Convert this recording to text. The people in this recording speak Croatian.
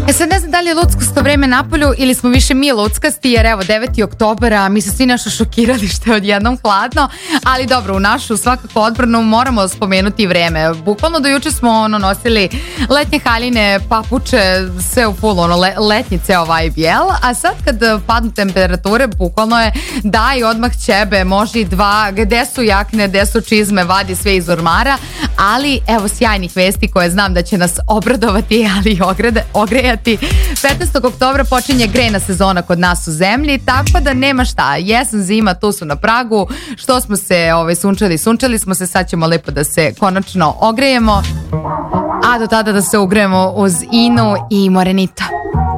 Sad ne znam da li je luckasto vreme napolju ili smo više mi luckasti, jer evo 9. oktobera mi se svi nešto šokirali što je odjednom hladno, ali dobro, u našu svakako odbranu moramo spomenuti vreme. Bukvalno do juče smo nosili letnje haljine, papuče, sve u full, letnji ceo vibe, jel? A sad kad padnu temperature, bukvalno je daj odmah ćebe, može i dva, gde su jakne, gde su čizme, vadi sve iz ormara, ali evo sjajnih vesti koje znam da će nas obradovati, ali i ogrejati. 15. oktobra počinje grejna sezona kod nas u zemlji, tako da nema šta, jesen, zima, tu su na pragu, što smo se sunčali smo se, sad ćemo lepo da se konačno ogrejemo, a do tada da se ugrejemo uz Inu i Morenito.